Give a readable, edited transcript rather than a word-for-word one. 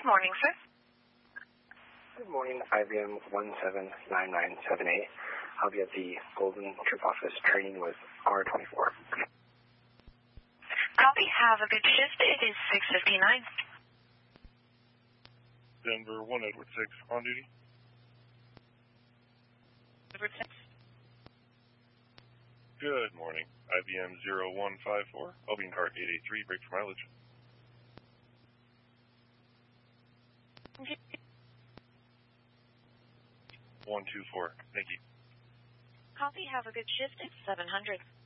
Good morning, sir. Good morning, IBM 179978. I'll be at the Golden Troop Office training with R24. Copy. Have a good shift. It is 6:59. Denver 1 Edward 6, on duty. Edward 6. Good morning, IBM 0154, Albine Cart 883, break for mileage. Okay. 124, thank you. Copy. Have a good shift. It's 700.